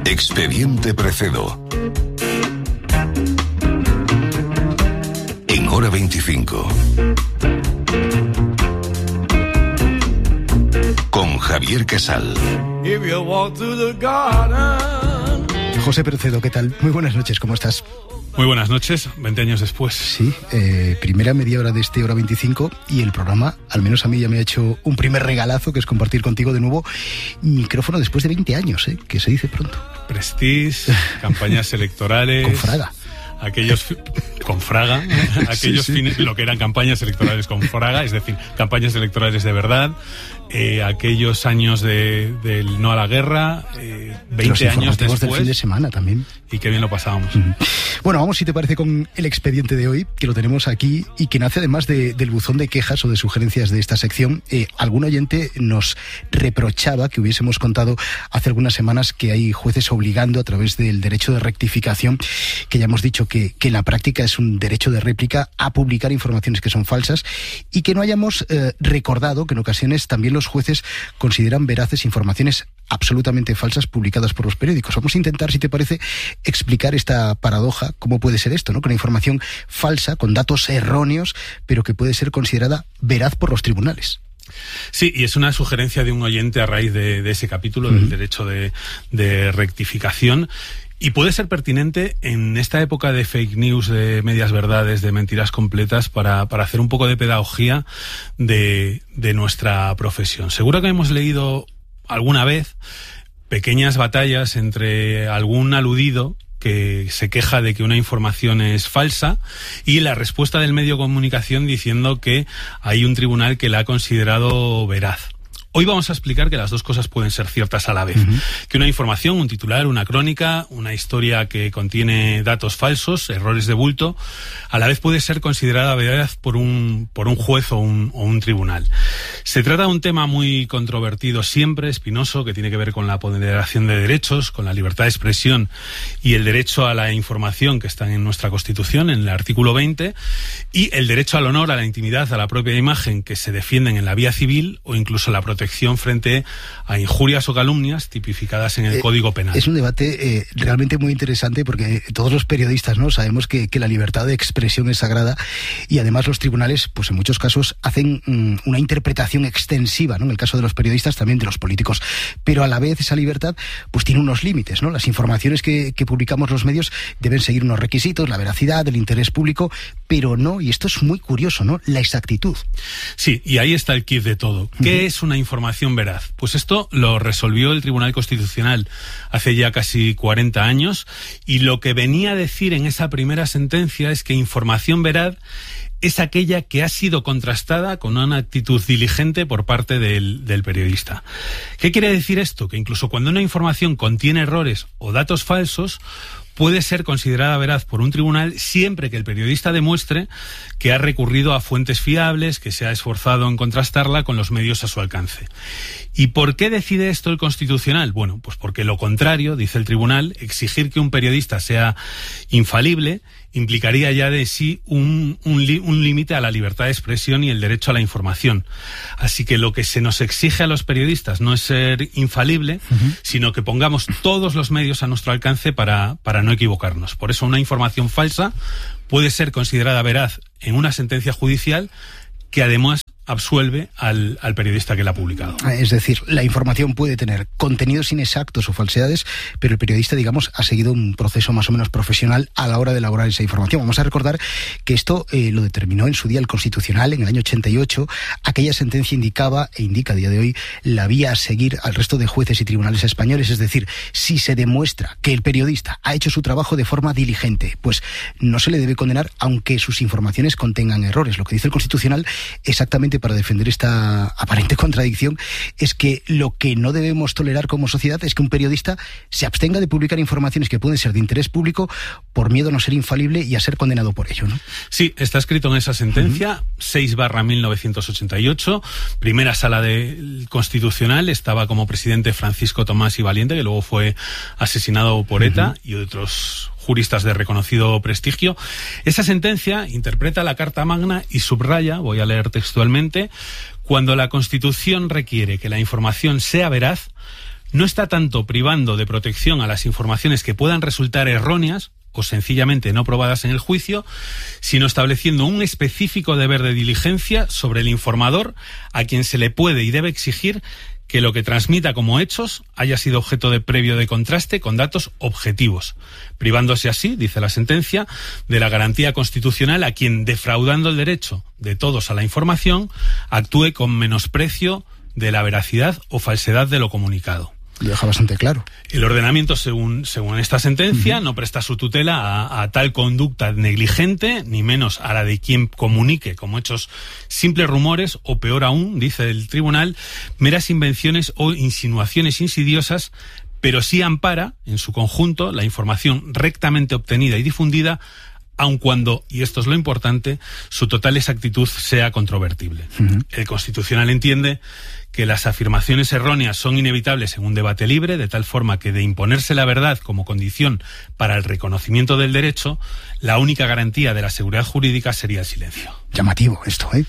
Expediente Precedo. En Hora 25. Con Javier Casal. José Precedo, ¿qué tal? Muy buenas noches, ¿cómo estás? Muy buenas noches, 20 años después. Sí, primera media hora de este Hora 25 y el programa, al menos a mí ya me ha hecho un primer regalazo, que es compartir contigo de nuevo micrófono después de 20 años, que se dice pronto. Prestige, campañas electorales... Con Fraga. Con Fraga, aquellos sí. Fines, lo que eran campañas electorales con Fraga, es decir, campañas electorales de verdad, aquellos años del no a la guerra, 20 años después del fin de semana también. Y qué bien lo pasábamos. Bueno, vamos, si te parece, con el expediente de hoy, que lo tenemos aquí y que nace además del buzón de quejas o de sugerencias de esta sección. Algún oyente nos reprochaba que hubiésemos contado hace algunas semanas que hay jueces obligando a través del derecho de rectificación, que ya hemos dicho que en la práctica es un derecho de réplica, a publicar informaciones que son falsas, y que no hayamos recordado que en ocasiones también los jueces consideran veraces informaciones absolutamente falsas publicadas por los periódicos. Vamos a intentar, si te parece, explicar esta paradoja, cómo puede ser esto, ¿no? Con una información falsa, con datos erróneos, pero que puede ser considerada veraz por los tribunales. Sí, y es una sugerencia de un oyente a raíz de ese capítulo del derecho de rectificación. Y puede ser pertinente en esta época de fake news, de medias verdades, de mentiras completas, para hacer un poco de pedagogía de nuestra profesión. Seguro que hemos leído alguna vez pequeñas batallas entre algún aludido que se queja de que una información es falsa y la respuesta del medio de comunicación diciendo que hay un tribunal que la ha considerado veraz. Hoy vamos a explicar que las dos cosas pueden ser ciertas a la vez. Que una información, un titular, una crónica, una historia que contiene datos falsos, errores de bulto, a la vez puede ser considerada veraz por un juez o un tribunal. Se trata de un tema muy controvertido siempre, espinoso, que tiene que ver con la ponderación de derechos, con la libertad de expresión y el derecho a la información que están en nuestra Constitución, en el artículo 20, y el derecho al honor, a la intimidad, a la propia imagen que se defienden en la vía civil o incluso la protección frente a injurias o calumnias tipificadas en el Código Penal. Es un debate realmente muy interesante, porque todos los periodistas, ¿no?, sabemos que la libertad de expresión es sagrada, y además los tribunales, pues en muchos casos, hacen una interpretación extensiva, ¿no?, en el caso de los periodistas, también de los políticos, pero a la vez esa libertad pues tiene unos límites, ¿no? Las informaciones que publicamos los medios deben seguir unos requisitos, la veracidad, el interés público, pero no, y esto es muy curioso, ¿no?, la exactitud. Sí, y ahí está el kit de todo. ¿Qué es una información veraz? Pues esto lo resolvió el Tribunal Constitucional hace ya casi 40 años, y lo que venía a decir en esa primera sentencia es que información veraz es aquella que ha sido contrastada con una actitud diligente por parte del periodista. ¿Qué quiere decir esto? Que incluso cuando una información contiene errores o datos falsos, puede ser considerada veraz por un tribunal siempre que el periodista demuestre que ha recurrido a fuentes fiables, que se ha esforzado en contrastarla con los medios a su alcance. ¿Y por qué decide esto el Constitucional? Bueno, pues porque lo contrario, dice el tribunal, exigir que un periodista sea infalible implicaría ya de sí un límite a la libertad de expresión y el derecho a la información. Así que lo que se nos exige a los periodistas no es ser infalible, sino que pongamos todos los medios a nuestro alcance para no equivocarnos. Por eso una información falsa puede ser considerada veraz en una sentencia judicial que además absuelve al periodista que la ha publicado. Es decir, la información puede tener contenidos inexactos o falsedades, pero el periodista, digamos, ha seguido un proceso más o menos profesional a la hora de elaborar esa información. Vamos a recordar que esto lo determinó en su día el Constitucional en el año 88. Aquella sentencia indicaba, e indica a día de hoy, la vía a seguir al resto de jueces y tribunales españoles. Es decir, si se demuestra que el periodista ha hecho su trabajo de forma diligente, pues no se le debe condenar aunque sus informaciones contengan errores. Lo que dice el Constitucional, exactamente para defender esta aparente contradicción, es que lo que no debemos tolerar como sociedad es que un periodista se abstenga de publicar informaciones que pueden ser de interés público por miedo a no ser infalible y a ser condenado por ello, ¿no? Sí, está escrito en esa sentencia, 6/1988, primera sala del Constitucional. Estaba como presidente Francisco Tomás y Valiente, que luego fue asesinado por ETA y otros juristas de reconocido prestigio. Esa sentencia interpreta la Carta Magna y subraya, voy a leer textualmente, cuando la Constitución requiere que la información sea veraz, no está tanto privando de protección a las informaciones que puedan resultar erróneas o sencillamente no probadas en el juicio, sino estableciendo un específico deber de diligencia sobre el informador, a quien se le puede y debe exigir que lo que transmita como hechos haya sido objeto de previo de contraste con datos objetivos, privándose así, dice la sentencia, de la garantía constitucional a quien, defraudando el derecho de todos a la información, actúe con menosprecio de la veracidad o falsedad de lo comunicado. Lo deja bastante claro. El ordenamiento, según esta sentencia, no presta su tutela a tal conducta negligente, ni menos a la de quien comunique como hechos simples rumores, o peor aún, dice el tribunal, meras invenciones o insinuaciones insidiosas, pero sí ampara, en su conjunto, la información rectamente obtenida y difundida, aun cuando, y esto es lo importante, su total exactitud sea controvertible. El Constitucional entiende que las afirmaciones erróneas son inevitables en un debate libre, de tal forma que de imponerse la verdad como condición para el reconocimiento del derecho, la única garantía de la seguridad jurídica sería el silencio. Llamativo esto, ¿eh?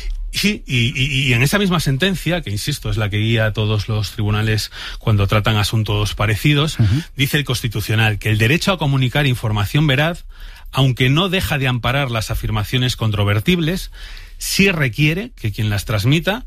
Sí, y en esa misma sentencia, que insisto, es la que guía a todos los tribunales cuando tratan asuntos parecidos, dice el Constitucional que el derecho a comunicar información veraz, aunque no deja de amparar las afirmaciones controvertibles, sí requiere que quien las transmita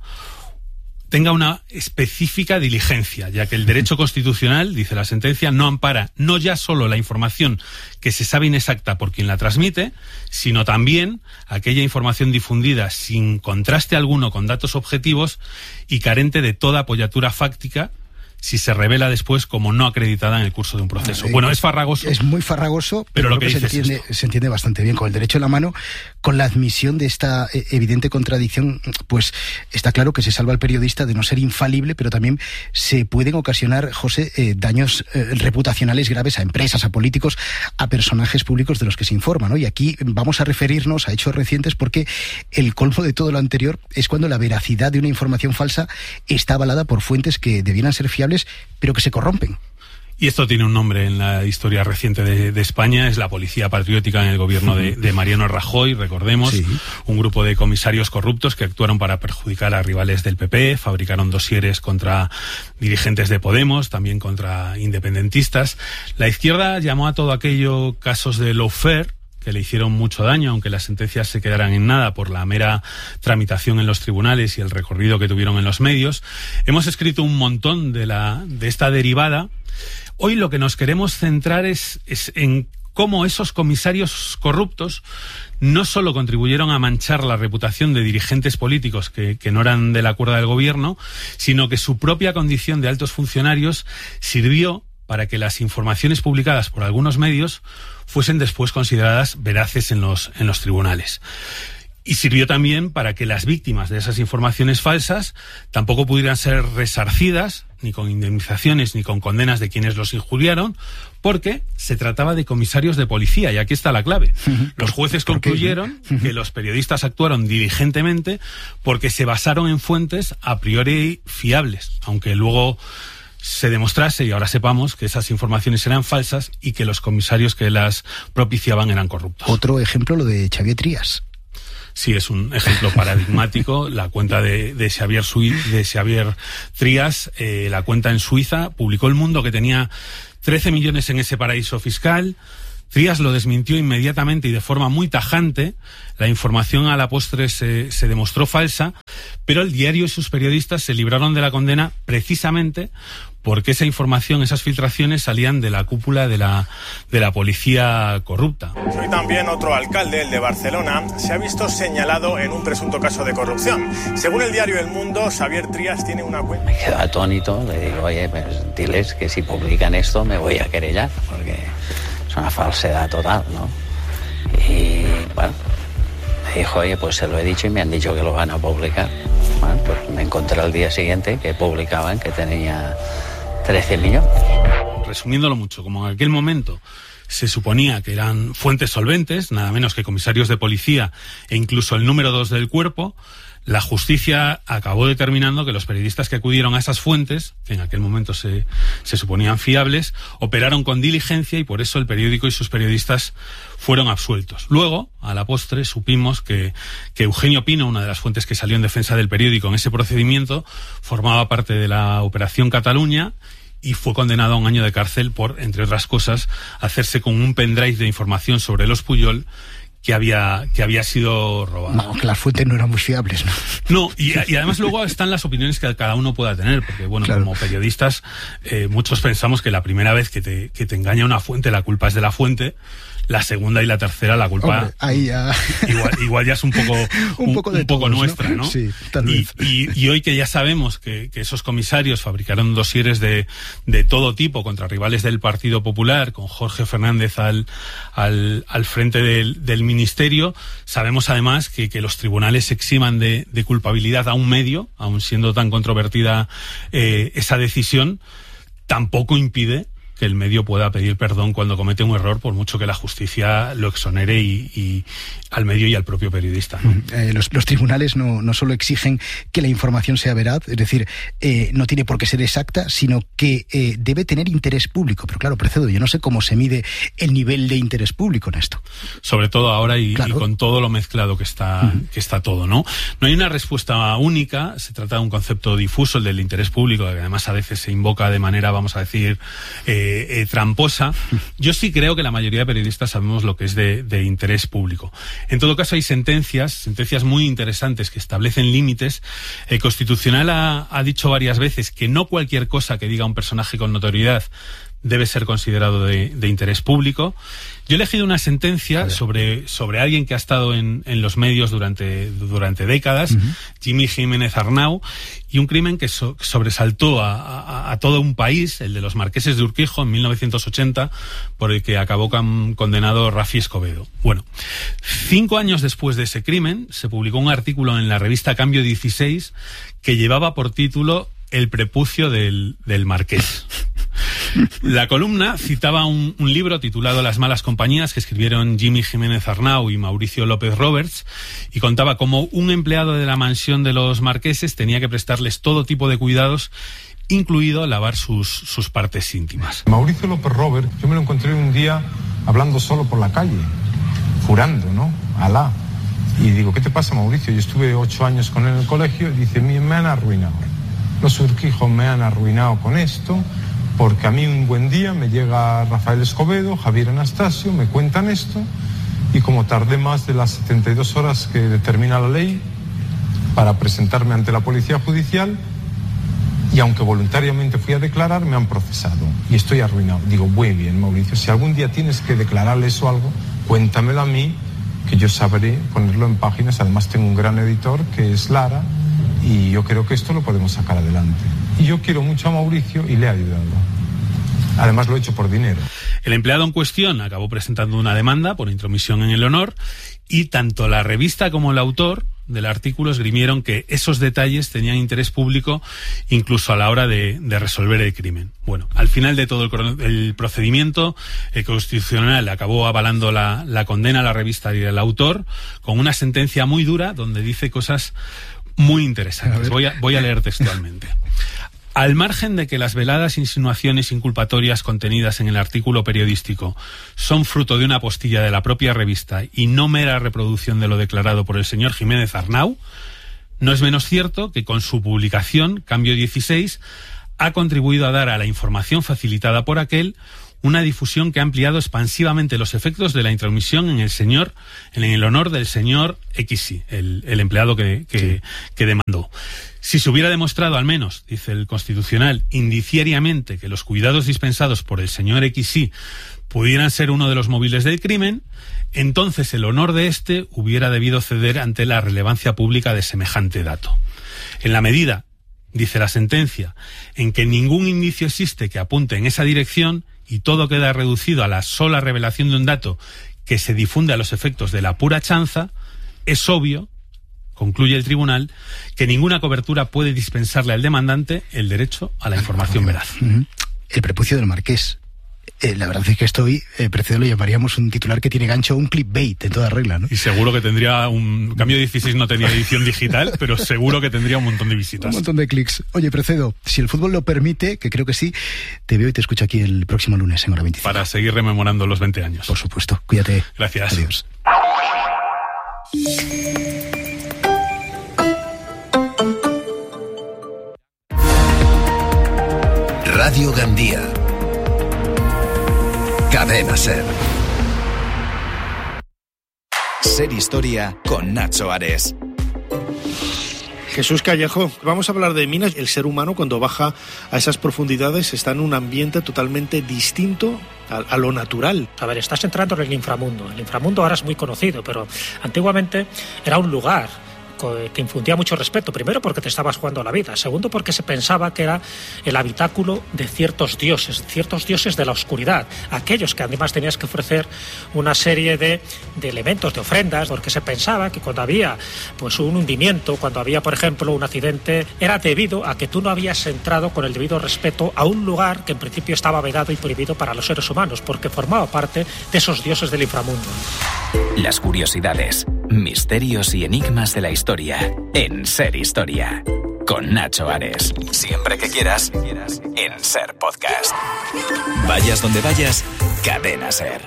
tenga una específica diligencia, ya que el derecho constitucional, dice la sentencia, no ampara no ya solo la información que se sabe inexacta por quien la transmite, sino también aquella información difundida sin contraste alguno con datos objetivos y carente de toda apoyatura fáctica, si se revela después como no acreditada en el curso de un proceso. Bueno, es farragoso. Es muy farragoso, pero lo que se entiende bastante bien. Con el derecho en la mano, con la admisión de esta evidente contradicción, pues está claro que se salva al periodista de no ser infalible, pero también se pueden ocasionar, José, daños reputacionales graves a empresas, a políticos, a personajes públicos de los que se informa, ¿no? Y aquí vamos a referirnos a hechos recientes porque el colmo de todo lo anterior es cuando la veracidad de una información falsa está avalada por fuentes que debieran ser fiables, pero que se corrompen. Y esto tiene un nombre en la historia reciente de España, es la policía patriótica en el gobierno de Mariano Rajoy, recordemos, un grupo de comisarios corruptos que actuaron para perjudicar a rivales del PP, fabricaron dosieres contra dirigentes de Podemos, también contra independentistas. La izquierda llamó a todo aquello casos de lawfare, que le hicieron mucho daño, aunque las sentencias se quedaran en nada por la mera tramitación en los tribunales y el recorrido que tuvieron en los medios. Hemos escrito un montón de esta derivada. Hoy lo que nos queremos centrar es en cómo esos comisarios corruptos no solo contribuyeron a manchar la reputación de dirigentes políticos que no eran de la cuerda del gobierno, sino que su propia condición de altos funcionarios sirvió para que las informaciones publicadas por algunos medios fuesen después consideradas veraces en los tribunales. Y sirvió también para que las víctimas de esas informaciones falsas tampoco pudieran ser resarcidas, ni con indemnizaciones, ni con condenas de quienes los injuriaron, porque se trataba de comisarios de policía, y aquí está la clave. Los jueces concluyeron que los periodistas actuaron diligentemente porque se basaron en fuentes a priori fiables, aunque luego se demostrase, y ahora sepamos, que esas informaciones eran falsas y que los comisarios que las propiciaban eran corruptos. Otro ejemplo, lo de Xavier Trías. Sí, es un ejemplo paradigmático. La cuenta de Xavier Trías, la cuenta en Suiza, publicó El Mundo que tenía 13 millones en ese paraíso fiscal. Trías lo desmintió inmediatamente y de forma muy tajante. La información a la postre se demostró falsa, pero el diario y sus periodistas se libraron de la condena precisamente porque esa información, esas filtraciones salían de la cúpula de la policía corrupta. Hoy también otro alcalde, el de Barcelona, se ha visto señalado en un presunto caso de corrupción. Según el diario El Mundo, Xavier Trías tiene una cuenta... Me quedo atónito, le digo, oye, pues diles que si publican esto me voy a querellar, porque es una falsedad total, ¿no? Y bueno, me dijo, oye, pues se lo he dicho y me han dicho que lo van a publicar. Bueno, pues me encontré al día siguiente que publicaban que tenía 13 millones. Resumiéndolo mucho, como en aquel momento se suponía que eran fuentes solventes, nada menos que comisarios de policía e incluso el número 2 del cuerpo, la justicia acabó determinando que los periodistas que acudieron a esas fuentes, que en aquel momento se suponían fiables, operaron con diligencia y por eso el periódico y sus periodistas fueron absueltos. Luego, a la postre, supimos que Eugenio Pino, una de las fuentes que salió en defensa del periódico en ese procedimiento, formaba parte de la Operación Cataluña y fue condenado a 1 año de cárcel por, entre otras cosas, hacerse con un pendrive de información sobre los Pujol que había sido robado. No, que las fuentes no eran muy fiables, ¿no? No, y además luego están las opiniones que cada uno pueda tener, porque bueno, claro, como periodistas, muchos pensamos que la primera vez que te engaña una fuente, la culpa es de la fuente. La segunda y la tercera, la culpa. Hombre, ahí ya... igual ya es un poco nuestra, ¿no? Sí, tal vez. Y hoy que ya sabemos que esos comisarios fabricaron dosieres de todo tipo contra rivales del Partido Popular, con Jorge Fernández al frente del ministerio, sabemos además que los tribunales eximan de culpabilidad a un medio, aun siendo tan controvertida esa decisión, tampoco impide que el medio pueda pedir perdón cuando comete un error, por mucho que la justicia lo exonere y al medio y al propio periodista, ¿no? Los tribunales no solo exigen que la información sea veraz, es decir, no tiene por qué ser exacta, sino que debe tener interés público. Pero claro, Precedo, yo no sé cómo se mide el nivel de interés público en esto. Sobre todo ahora y con todo lo mezclado que está todo, ¿no? No hay una respuesta única, se trata de un concepto difuso, el del interés público, que además a veces se invoca de manera, vamos a decir, tramposa. Yo sí creo que la mayoría de periodistas sabemos lo que es de interés público. En todo caso, hay sentencias muy interesantes que establecen límites. El Constitucional ha dicho varias veces que no cualquier cosa que diga un personaje con notoriedad debe ser considerado de interés público. Yo he elegido una sentencia sobre alguien que ha estado en los medios durante décadas, Jimmy Jiménez Arnau, y un crimen que sobresaltó a todo un país, el de los marqueses de Urquijo, en 1980, por el que acabó condenado Rafi Escobedo. Bueno, 5 años después de ese crimen, se publicó un artículo en la revista Cambio 16 que llevaba por título El prepucio del marqués. La columna citaba un libro titulado Las malas compañías que escribieron Jimmy Jiménez Arnau y Mauricio López Roberts, y contaba cómo un empleado de la mansión de los marqueses tenía que prestarles todo tipo de cuidados, incluido lavar sus partes íntimas. Mauricio López Roberts, yo me lo encontré un día hablando solo por la calle, jurando, ¿no? Alá. Y digo, ¿qué te pasa, Mauricio? Yo estuve 8 años con él en el colegio, y dice, me han arruinado. Los Urquijos me han arruinado con esto, porque a mí un buen día me llega Rafael Escobedo, Javier Anastasio, me cuentan esto, y como tardé más de las 72 horas que determina la ley para presentarme ante la policía judicial, y aunque voluntariamente fui a declarar, me han procesado y estoy arruinado. Digo, muy bien, Mauricio, si algún día tienes que declararles o algo, cuéntamelo a mí, que yo sabré ponerlo en páginas. Además tengo un gran editor que es Lara, y yo creo que esto lo podemos sacar adelante. Y yo quiero mucho a Mauricio y le he ayudado. Además lo he hecho por dinero. El empleado en cuestión acabó presentando una demanda por intromisión en el honor, y tanto la revista como el autor del artículo esgrimieron que esos detalles tenían interés público incluso a la hora de resolver el crimen. Bueno, al final de todo el procedimiento, el Constitucional acabó avalando la condena a la revista y al autor con una sentencia muy dura donde dice cosas muy interesantes. Voy a leer textualmente. Al margen de que las veladas insinuaciones inculpatorias contenidas en el artículo periodístico son fruto de una postilla de la propia revista y no mera reproducción de lo declarado por el señor Jiménez Arnau, no es menos cierto que con su publicación, Cambio 16, ha contribuido a dar a la información facilitada por aquel una difusión que ha ampliado expansivamente los efectos de la intromisión en el honor del señor XY, el empleado que demandó. Si se hubiera demostrado al menos, dice el Constitucional, indiciariamente que los cuidados dispensados por el señor XY pudieran ser uno de los móviles del crimen, entonces el honor de éste hubiera debido ceder ante la relevancia pública de semejante dato. En la medida, dice la sentencia, en que ningún indicio existe que apunte en esa dirección y todo queda reducido a la sola revelación de un dato que se difunde a los efectos de la pura chanza, es obvio, concluye el tribunal, que ninguna cobertura puede dispensarle al demandante el derecho a la información veraz. El prepucio del marqués. La verdad es que Precedo, lo llamaríamos un titular que tiene gancho, un clickbait en toda regla, ¿no? Y seguro que tendría Cambio 16 no tenía edición digital, pero seguro que tendría un montón de visitas. Un montón de clics. Oye, Precedo, si el fútbol lo permite, que creo que sí, te veo y te escucho aquí el próximo lunes en Hora 25. Para seguir rememorando los 20 años. Por supuesto. Cuídate. Gracias. Adiós. Radio Gandía. Cadena SER. SER Historia con Nacho Ares. Jesús Callejo, vamos a hablar de minas. El ser humano, cuando baja a esas profundidades, está en un ambiente totalmente distinto a lo natural. A ver, estás entrando en el inframundo. El inframundo ahora es muy conocido, pero antiguamente era un lugar que infundía mucho respeto. Primero, porque te estabas jugando la vida. Segundo, porque se pensaba que era el habitáculo de ciertos dioses de la oscuridad. Aquellos que además tenías que ofrecer una serie de elementos, de ofrendas, porque se pensaba que cuando había pues un hundimiento, cuando había, por ejemplo, un accidente, era debido a que tú no habías entrado con el debido respeto a un lugar que en principio estaba vedado y prohibido para los seres humanos, porque formaba parte de esos dioses del inframundo. Las curiosidades, misterios y enigmas de la historia en SER Historia con Nacho Ares. Siempre que quieras en SER Podcast. Vayas donde vayas, Cadena SER.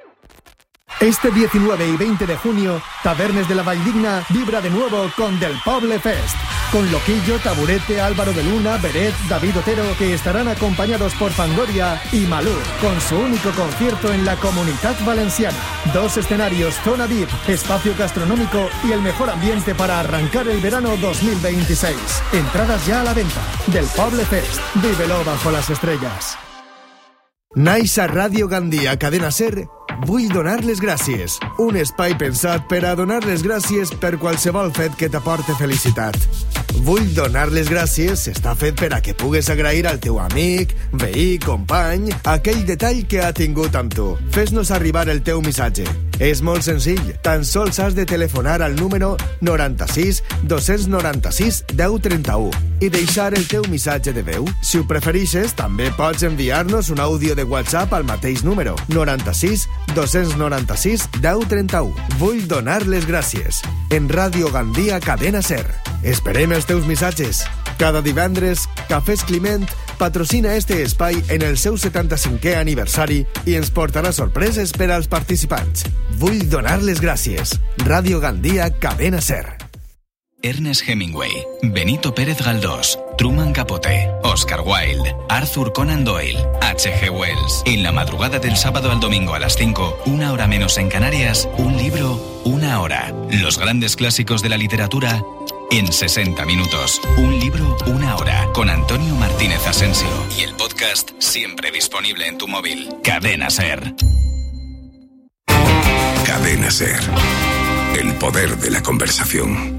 Este 19 y 20 de junio, Tavernes de la Valldigna vibra de nuevo con Del Poble Fest. Con Loquillo, Taburete, Álvaro de Luna, Beret, David Otero, que estarán acompañados por Fangoria y Malú, con su único concierto en la Comunitat Valenciana. 2 escenarios, zona VIP, espacio gastronómico y el mejor ambiente para arrancar el verano 2026. Entradas ya a la venta. Del Poble Fest. Vívelo bajo las estrellas. Naix a Ràdio Gandia, Cadena SER, vull donar les gràcies. Un espai pensat per a donar les gràcies per qualsevol fet que t'aporte felicitat. Vull donar les gràcies està fet per a que pugues agrair al teu amic, veí, company, aquell detall que ha tingut amb tu. Fes-nos arribar el teu missatge. És molt senzill. Tan sols has de telefonar al número 96 296 1031 i deixar el teu missatge de veu. Si ho preferixes, també pots enviar-nos un àudio de WhatsApp al mateix número 96 296 1031. Vull donar les gràcies. En Ràdio Gandia, Cadena SER. Esperem els teus missatges. Cada divendres, Cafès Climent patrocina este espai en el seu 75è aniversari i ens portarà sorpreses per als participants. Vull donar les gràcies. Ràdio Gandia, Cadena SER. Ernest Hemingway, Benito Pérez Galdós, Truman Capote, Oscar Wilde, Arthur Conan Doyle, H.G. Wells. En la madrugada del sábado al domingo a las 5, 1 hora menos en Canarias, un libro, 1 hora. Los grandes clásicos de la literatura en 60 minutos. Un libro, 1 hora. Con Antonio Martínez Asensio. Y el podcast siempre disponible en tu móvil. Cadena SER. Cadena SER. El poder de la conversación.